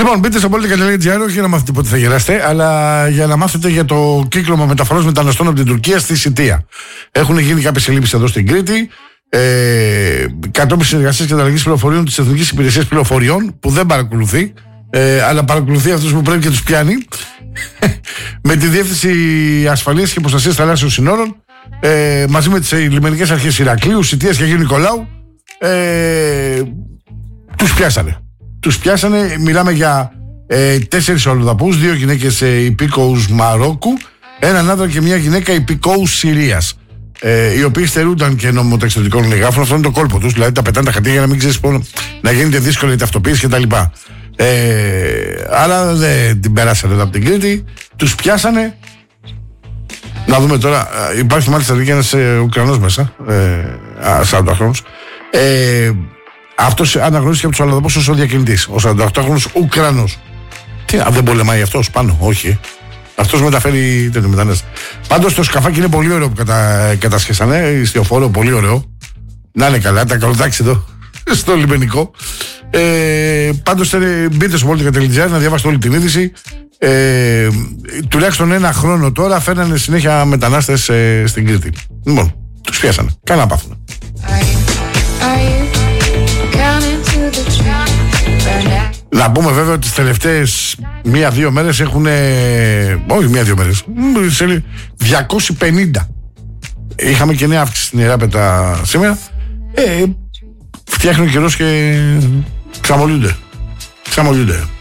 Λοιπόν, μπείτε στο politica.gr, όχι για να μάθετε πότε θα γεράσετε, αλλά για να μάθετε για το κύκλωμα μεταφοράς μεταναστών από την Τουρκία στη Σιτία. Έχουν γίνει κάποιες ελλείψεις εδώ στην Κρήτη. Κατόπιν συνεργασίας και ανταλλαγής πληροφοριών της Εθνικής Υπηρεσίας Πληροφοριών, που δεν παρακολουθεί, αλλά παρακολουθεί αυτούς που πρέπει και τους πιάνει, με τη Διεύθυνση Ασφαλείας και Προστασίας Θαλάσσιων Συνόρων, μαζί με τις λιμενικές αρχές Ηρακλείου, Σιτίας και Αγίου Νικολάου, τους πιάσανε. Μιλάμε για 4 αλλοδαπούς, 2 γυναίκες υπήκοους Μαρόκου, έναν άντρα και μια γυναίκα υπηκόους Συρίας, οι οποίοι στερούνταν και νομοταξιδιωτικών εγγράφων. Αυτό είναι το κόλπο τους, δηλαδή τα πετάνε τα χαρτιά για να μην ξέρεις πόνο, να γίνεται δύσκολη η ταυτοποίηση κτλ. Αλλά δεν την περάσανε εδώ από την Κρήτη, τους πιάσανε. Να δούμε τώρα, υπάρχει μάλιστα και ένας Ουκρανός μέσα, 48χρονος. Αυτός αναγνωρίστηκε από τους αλλοδαπούς ως ο διακινητής, ο 48χρονος Ουκρανός. Τι, δεν πολεμάει αυτός πάνω, όχι. Αυτός μεταφέρει τέτοιο μετανάστη. Πάντως το σκαφάκι είναι πολύ ωραίο που κατασχέσανε, ιστιοφόρο, πολύ ωραίο. Να είναι καλά, τα καλοτάξει εδώ, στο λιμενικό. Πάντως μπείτε στο politica.gr να διαβάσετε όλη την είδηση. Τουλάχιστον 1 χρόνο τώρα φέρνανε συνέχεια μετανάστες στην Κρήτη. Λοιπόν, τους πιάσανε. Κάνα πάθουνε. Να πούμε βέβαια ότι τις τελευταίες 1-2 μέρες έχουν. Όχι 1-2 μέρες. 250. Είχαμε και νέα αύξηση στην Ιεράπετα σήμερα. Φτιάχνει ο καιρός και ξαμολιούνται.